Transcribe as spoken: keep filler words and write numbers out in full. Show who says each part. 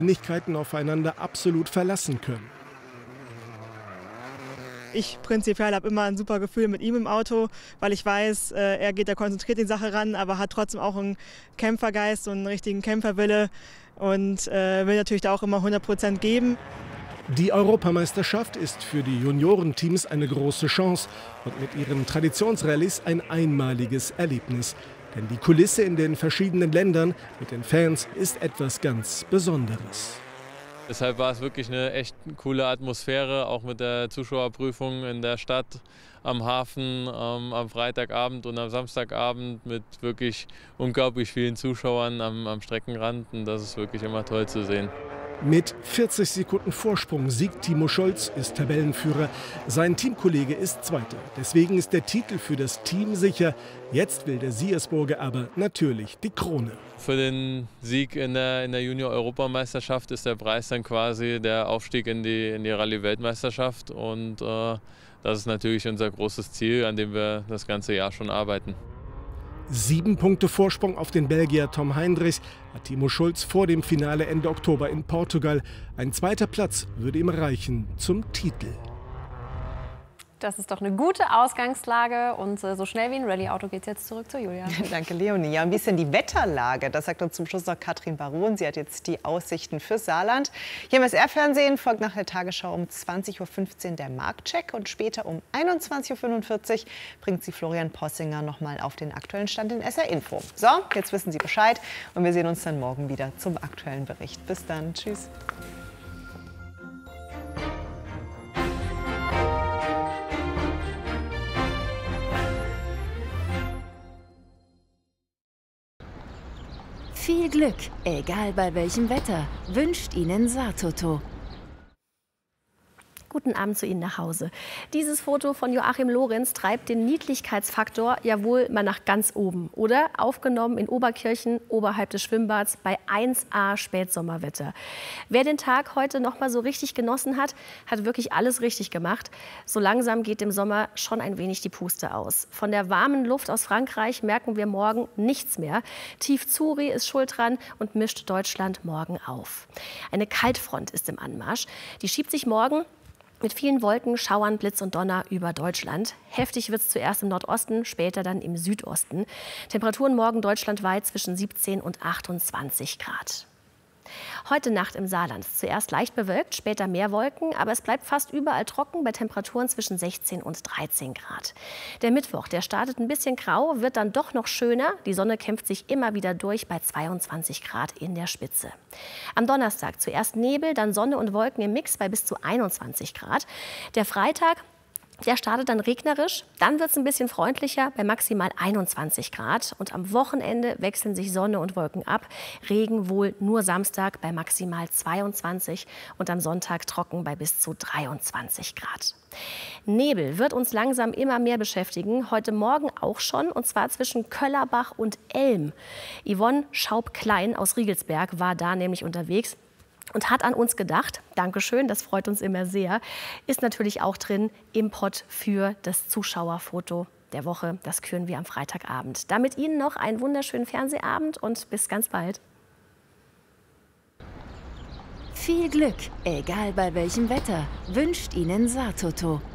Speaker 1: Geschwindigkeiten aufeinander absolut verlassen können.
Speaker 2: Ich prinzipiell habe immer ein super Gefühl mit ihm im Auto, weil ich weiß, er geht da konzentriert in die Sache ran, aber hat trotzdem auch einen Kämpfergeist und einen richtigen Kämpferwille und äh, will natürlich da auch immer hundert Prozent geben.
Speaker 1: Die Europameisterschaft ist für die Juniorenteams eine große Chance und mit ihren Traditionsrallyes ein einmaliges Erlebnis. Denn die Kulisse in den verschiedenen Ländern mit den Fans ist etwas ganz Besonderes.
Speaker 3: Deshalb war es wirklich eine echt coole Atmosphäre, auch mit der Zuschauerprüfung in der Stadt, am Hafen, ähm, am Freitagabend und am Samstagabend mit wirklich unglaublich vielen Zuschauern am, am Streckenrand. Und das ist wirklich immer toll zu sehen.
Speaker 1: Mit vierzig Sekunden Vorsprung siegt Timo Scholz, ist Tabellenführer. Sein Teamkollege ist Zweiter. Deswegen ist der Titel für das Team sicher. Jetzt will der Siersburger aber natürlich die Krone.
Speaker 3: Für den Sieg in der, in der Junior-Europameisterschaft ist der Preis dann quasi der Aufstieg in die, in die Rallye-Weltmeisterschaft. Und äh, das ist natürlich unser großes Ziel, an dem wir das ganze Jahr schon arbeiten.
Speaker 1: Sieben Punkte Vorsprung auf den Belgier Tom Heinrichs hat Timo Scholz vor dem Finale Ende Oktober in Portugal. Ein zweiter Platz würde ihm reichen zum Titel.
Speaker 4: Das ist doch eine gute Ausgangslage und äh, so schnell wie ein Rallye-Auto geht es jetzt zurück zu Julia.
Speaker 5: Danke, Leonie. Ja, ein bisschen die Wetterlage, das sagt uns zum Schluss noch Katrin Baron. Sie hat jetzt die Aussichten für Saarland. Hier im S R-Fernsehen folgt nach der Tagesschau um zwanzig Uhr fünfzehn der Marktcheck und später um einundzwanzig Uhr fünfundvierzig bringt sie Florian Possinger noch mal auf den aktuellen Stand in S R-Info. So, jetzt wissen Sie Bescheid und wir sehen uns dann morgen wieder zum aktuellen Bericht. Bis dann. Tschüss.
Speaker 6: Viel Glück, egal bei welchem Wetter, wünscht Ihnen Saartoto.
Speaker 7: Guten Abend zu Ihnen nach Hause. Dieses Foto von Joachim Lorenz treibt den Niedlichkeitsfaktor ja wohl mal nach ganz oben. Oder aufgenommen in Oberkirchen, oberhalb des Schwimmbads, bei eins A Spätsommerwetter. Wer den Tag heute noch mal so richtig genossen hat, hat wirklich alles richtig gemacht. So langsam geht dem Sommer schon ein wenig die Puste aus. Von der warmen Luft aus Frankreich merken wir morgen nichts mehr. Tief Zuri ist schuld dran und mischt Deutschland morgen auf. Eine Kaltfront ist im Anmarsch. Die schiebt sich morgen mit vielen Wolken, Schauern, Blitz und Donner über Deutschland. Heftig wird es zuerst im Nordosten, später dann im Südosten. Temperaturen morgen deutschlandweit zwischen siebzehn und achtundzwanzig Grad. Heute Nacht im Saarland. Zuerst leicht bewölkt, später mehr Wolken, aber es bleibt fast überall trocken bei Temperaturen zwischen sechzehn und dreizehn Grad. Der Mittwoch, der startet ein bisschen grau, wird dann doch noch schöner. Die Sonne kämpft sich immer wieder durch bei zweiundzwanzig Grad in der Spitze. Am Donnerstag zuerst Nebel, dann Sonne und Wolken im Mix bei bis zu einundzwanzig Grad. Der Freitag, der startet dann regnerisch, dann wird es ein bisschen freundlicher bei maximal einundzwanzig Grad. Und am Wochenende wechseln sich Sonne und Wolken ab. Regen wohl nur Samstag bei maximal zweiundzwanzig und am Sonntag trocken bei bis zu dreiundzwanzig Grad. Nebel wird uns langsam immer mehr beschäftigen, heute Morgen auch schon, und zwar zwischen Köllerbach und Elm. Yvonne Schaub-Klein aus Riegelsberg war da nämlich unterwegs und hat an uns gedacht. Dankeschön, das freut uns immer sehr. Ist natürlich auch drin im Pott für das Zuschauerfoto der Woche. Das küren wir am Freitagabend. Damit Ihnen noch einen wunderschönen Fernsehabend und bis ganz bald.
Speaker 6: Viel Glück, egal bei welchem Wetter, wünscht Ihnen Saartoto.